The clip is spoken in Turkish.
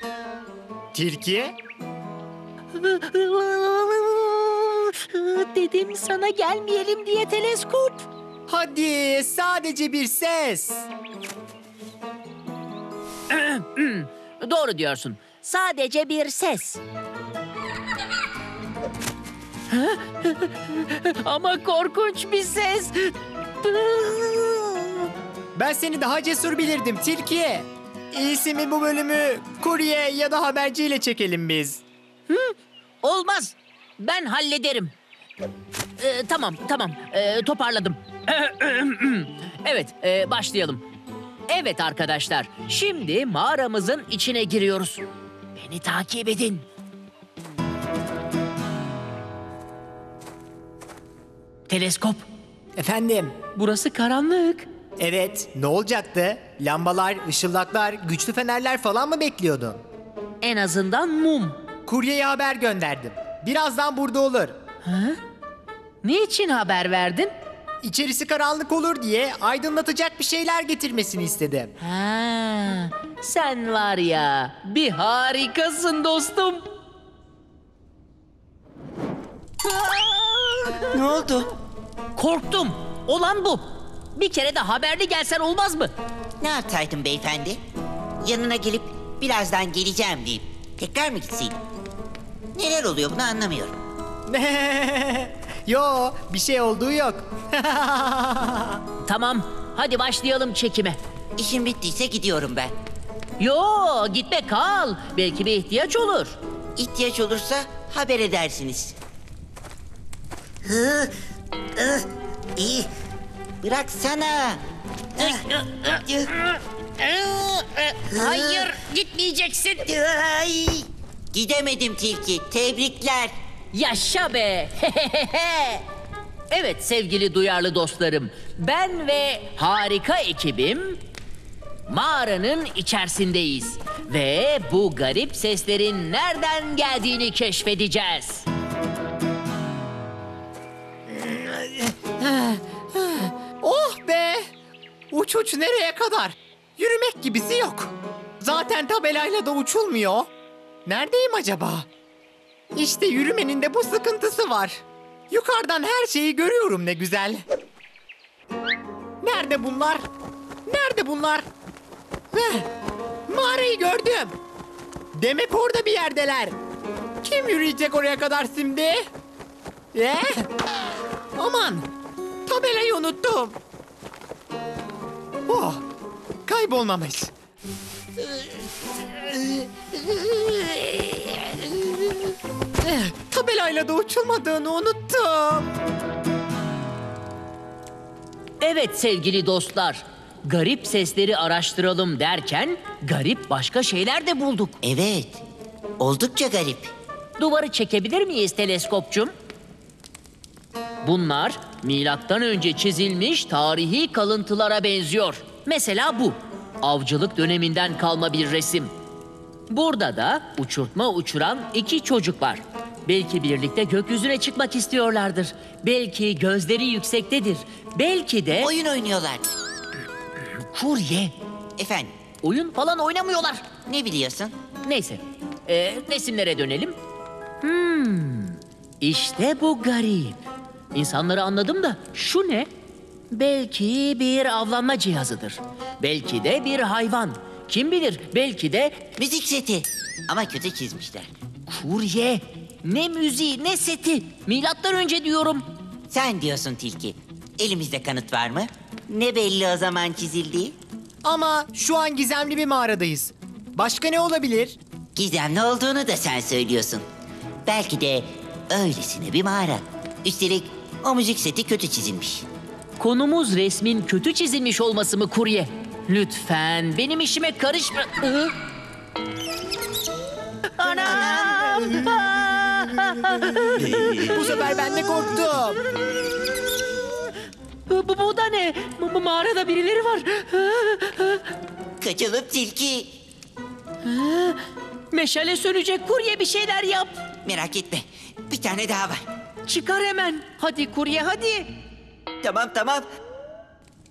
Tilki? Dedim sana gelmeyelim diye teleskop. Hadi sadece bir ses. Doğru diyorsun. Sadece bir ses. Ama korkunç bir ses. Ben seni daha cesur bilirdim Tilki. İyisi mi bu bölümü kurye ya da haberciyle çekelim biz? Olmaz. Ben hallederim. Tamam. Toparladım. Evet, başlayalım. Evet arkadaşlar, şimdi mağaramızın içine giriyoruz. Beni takip edin. Teleskop, Efendim? burası karanlık. Evet, ne olacaktı? Lambalar, ışıldaklar, güçlü fenerler falan mı bekliyordun? En azından mum. Kuryeye haber gönderdim. Birazdan burada olur. Niçin haber verdin? İçerisi karanlık olur diye aydınlatacak bir şeyler getirmesini istedim. Ha, sen var ya, bir harikasın dostum. Ne oldu? Korktum. Olan bu. Bir kere de haberli gelsen olmaz mı? Ne yapsaydım beyefendi? Yanına gelip birazdan geleceğim deyip tekrar mı gitseydim? Neler oluyor bunu anlamıyorum. Yo, bir şey olduğu yok. Tamam, hadi başlayalım çekime. İşim bittiyse gidiyorum ben. Yo, gitme kal. Belki bir ihtiyaç olur. İhtiyaç olursa haber edersiniz. İyi. Bıraksana. Hayır, gitmeyeceksin. Ay. Gidemedim tilki. Tebrikler. Yaşa be. Evet sevgili duyarlı dostlarım. Ben ve harika ekibim mağaranın içerisindeyiz. Ve bu garip seslerin nereden geldiğini keşfedeceğiz. Oh be! Uç uç nereye kadar? Yürümek gibisi yok. Zaten tabelayla da uçulmuyor. Neredeyim acaba? İşte yürümenin de bu sıkıntısı var. Yukarıdan her şeyi görüyorum ne güzel. Nerede bunlar? Nerede bunlar? Mağarayı gördüm. Demek orada bir yerdeler. Kim yürüyecek oraya kadar şimdi? Aman! Tabelayı unuttum. Oh! Kaybolmamış. Tabelayla da uçulmadığını unuttum. Evet sevgili dostlar. Garip sesleri araştıralım derken garip başka şeyler de bulduk. Evet. Oldukça garip. Duvarı çekebilir miyiz teleskopçum? Bunlar milattan önce çizilmiş tarihi kalıntılara benziyor. Mesela bu. Avcılık döneminden kalma bir resim. Burada da uçurtma uçuran iki çocuk var. Belki birlikte gökyüzüne çıkmak istiyorlardır. Belki gözleri yüksektedir. Belki de... Oyun oynuyorlar. Kurye. Efendim, Oyun falan oynamıyorlar. ne biliyorsun? Neyse. Resimlere dönelim. İşte bu garip. İnsanları anladım da şu ne? Belki bir avlanma cihazıdır. Belki de bir hayvan. Kim bilir belki de Müzik seti. Ama kötü çizmişler. kurye. Ne müziği ne seti. Milattan önce diyorum. Sen diyorsun tilki. Elimizde kanıt var mı? Ne belli o zaman çizildiği? Ama şu an gizemli bir mağaradayız. Başka ne olabilir? Gizemli olduğunu da sen söylüyorsun. Belki de öylesine bir mağara. Üstelik o müzik seti kötü çizilmiş. Konumuz resmin kötü çizilmiş olması mı kurye? Lütfen benim işime karışma. Anam! Bu sefer ben de korktum. Bu da ne? Bu mağarada birileri var. Kaçalım tilki. Meşale sönecek kurye bir şeyler yap. Merak etme. Bir tane daha var. Çıkar hemen. Hadi kurye hadi. Tamam.